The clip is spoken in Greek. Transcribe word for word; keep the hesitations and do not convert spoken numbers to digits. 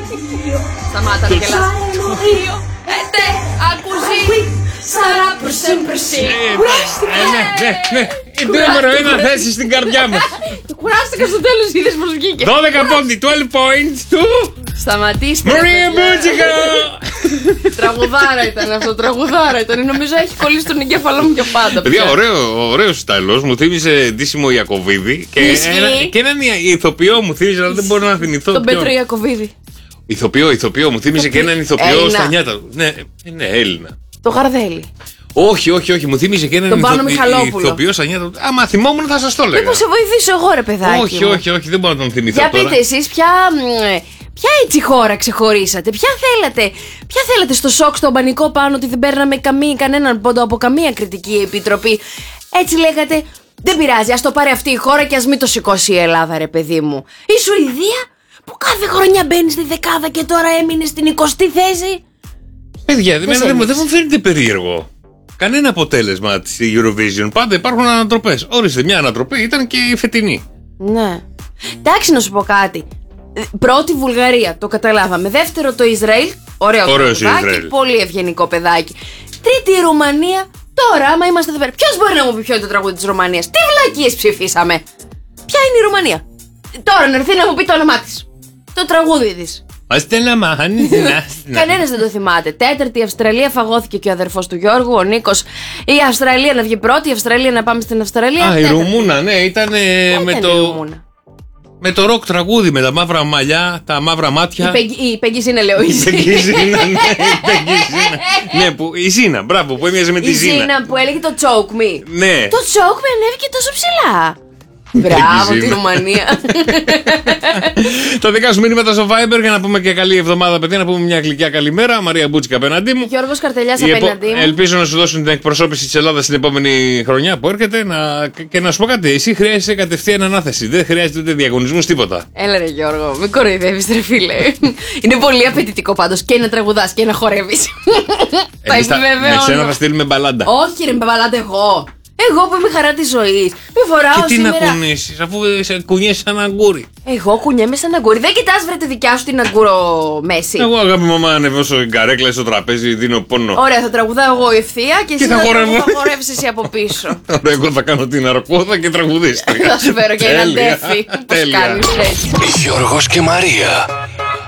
Σταμάτα να γελάς. Έτε, ακουζί, σαρά προς sempre sì. Ναι, ναι, ναι. Η νούμερο ένα θέση στην καρδιά μας. Κουράστηκα στο τέλος, είδες πως βγήκε. δώδεκα πόντι, δώδεκα points του Σταματήστε. Μαρία Μπούτσικα. Τραγουδάρα ήταν αυτό, τραγουδάρα ήταν. Νομίζω έχει κολλήσει τον εγκέφαλό μου για πάντα. Παιδιά, ωραίο, ωραίο στайлός. Μου θύμισε Ντίσιμο Ιακωβίδη. Και, ένα, και έναν ηθοποιό μου θύμισε, αλλά δεν μπορώ να θυμηθώ. Τον Πέτρο Ιακωβίδη. Ηθοποιό, ηθοποιό. Μου θύμισε και έναν ηθοποιό στα νιάτα του. Ναι, ναι, Έλληνα. Το Γαρδέλη. Όχι, όχι, όχι. Μου θύμισε και έναν ηθοποιό στα νιάτα του. Άμα θυμόμουν θα σας το έλεγα. Μήπως σε βοηθήσω εγώ, ρε παιδάκι. Όχι, όχι, όχι, δεν μπορώ να τον θυμηθώ. Για πείτε εσείς, ποια. Ποια έτσι χώρα ξεχωρίσατε, ποια θέλατε, ποια θέλατε στο σοκ, στον πανικό πάνω ότι δεν παίρναμε καμία, κανέναν πόντο από καμία κριτική επιτροπή. Έτσι λέγατε, δεν πειράζει, ας το πάρει αυτή η χώρα και ας μην το σηκώσει η Ελλάδα, ρε παιδί μου. Η Σουηδία που κάθε χρονιά μπαίνει στη δεκάδα και τώρα έμεινε στην εικοστή θέση. Παιδιά, δεν, δεν, δεν μου φαίνεται περίεργο. Κανένα αποτέλεσμα της Eurovision. Πάντα υπάρχουν ανατροπές. Όριστε, μια ανατροπή ήταν και η φετινή. Ναι. Εντάξει, να σου πω κάτι. Πρώτη Βουλγαρία, το καταλάβαμε. Δεύτερο το Ισραήλ, ωραίο παιδάκι, πολύ ευγενικό παιδάκι. Τρίτη η Ρουμανία. Τώρα, άμα είμαστε εδώ πέρα, ποιος μπορεί να μου πει ποιο είναι το τραγούδι της Ρουμανίας? Τι βλακίες ψηφίσαμε? Ποια είναι η Ρουμανία? Τώρα να έρθει να μου πει το όνομά της, το τραγούδι της. Κανένας δεν το θυμάται. Τέταρτη η Αυστραλία, φαγώθηκε και ο αδερφός του Γιώργου, ο Νίκος. Η Αυστραλία να βγει πρώτη, η Αυστραλία να πάμε στην Αυστραλία. Α, η Ρουμούνα, ναι, ήταν με το. Με το ροκ τραγούδι, με τα μαύρα μαλλιά, τα μαύρα μάτια. Η Πέγγι Ζήνα, λέω. Η Πέγγι Ζήνα, ναι. Ναι, που, η Ζήνα, μπράβο, που έμοιαζε με τη Ζήνα. Η Ζήνα που έλεγε το choke me. Ναι. Το choke me ανέβηκε τόσο ψηλά. Μπράβο, τη Ρουμανία. Τα δικά σου μήνυματα στο Viber για να πούμε και καλή εβδομάδα, παιδιά. Να πούμε μια γλυκιά καλημέρα. Μαρία Μπούτσικα απέναντί μου. Γιώργος Καρτελιάς απέναντί μου. Ελπίζω να σου δώσουν την εκπροσώπηση της Ελλάδας την επόμενη χρονιά που έρχεται. Να... Και να σου πω κάτι, εσύ χρειάζεσαι κατευθείαν ανάθεση. Δεν χρειάζεται ούτε διαγωνισμούς, τίποτα. Έλα ρε Γιώργο, με κοροϊδεύεις ρε φίλε. Είναι πολύ απαιτητικό πάντως και να τραγουδάς και να χορεύεις. Τα επιβεβαιώνω. Με σένα θα στείλουμε μπαλάντα. Όχι ρε, με μπαλάντα εγώ. Εγώ που είμαι χαρά της ζωής. Μη φοράω και τι σήμερα... να κουνήσεις, αφού σε κουνιέσαι σαν αγκούρι. Εγώ κουνιέμαι σαν αγκούρι. Δεν κοιτάς βρε τη δικιά σου την αγκούρο μέση. Εγώ αγάπη μου, άμα ανεβώ στο καρέκλα στο τραπέζι, δίνω πόνο. Ωραία, θα τραγουδάω εγώ ευθεία και, και εσύ θα, θα χορεύεις εσύ από πίσω. Ωραία, εγώ θα κάνω την αρκούδα και τραγουδίστρια. Θα σου φέρω και ένα ντέφι. Πώς κάνεις έτσι. Γιώργος και Μαρία.